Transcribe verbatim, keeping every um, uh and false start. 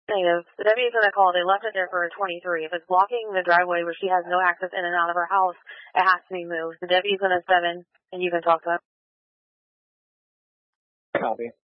Negative. The deputy's going to call. They left it there for a twenty-three. If it's blocking the driveway where she has no access in and out of her house, it has to be moved. The deputy's going to seven, and you can talk to him. Copy.